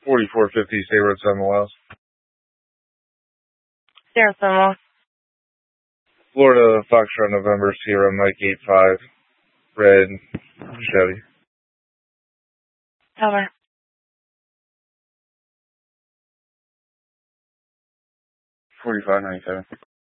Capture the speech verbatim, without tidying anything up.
forty-four fifty State Road seven Miles. Sierra seven. Florida Foxtrot November Sierra Mike eight five. Red Chevy. Over. forty-five ninety-seven.